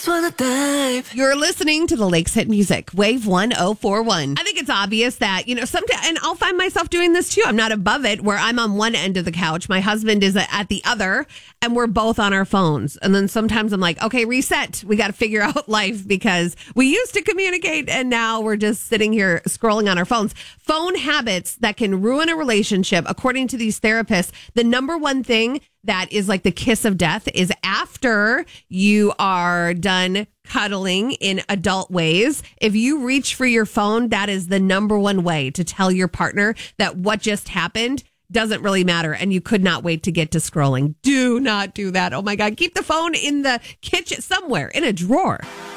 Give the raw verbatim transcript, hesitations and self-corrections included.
just wanna dive. You're listening to the Lakes Hit Music, Wave one oh four one. I think it's obvious that, you know, sometimes, and I'll find myself doing this too. I'm not above it, where I'm on one end of the couch, my husband is at the other, and we're both on our phones. And then sometimes I'm like, okay, reset. We got to figure out life because we used to communicate and now we're just sitting here scrolling on our phones. Phone habits that can ruin a relationship, according to these therapists, the number one thing that is like the kiss of death is after you are done cuddling in adult ways. If you reach for your phone, that is the number one way to tell your partner that what just happened doesn't really matter and you could not wait to get to scrolling. Do not do that. Oh my God. Keep the phone in the kitchen somewhere in a drawer.